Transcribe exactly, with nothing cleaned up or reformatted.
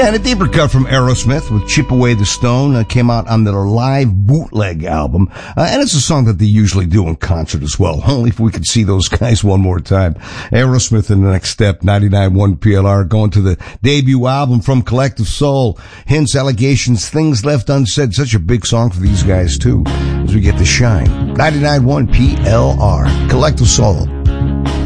Yeah, and a deeper cut from Aerosmith with Chip Away the Stone uh, came out on their live bootleg album. Uh, and it's a song that they usually do in concert as well. Only if we could see those guys one more time. Aerosmith in the next step, ninety-nine point one P L R, going to the debut album from Collective Soul. Hints, allegations, things left unsaid. Such a big song for these guys too. As we get to Shine. ninety-nine point one P L R. Collective Soul.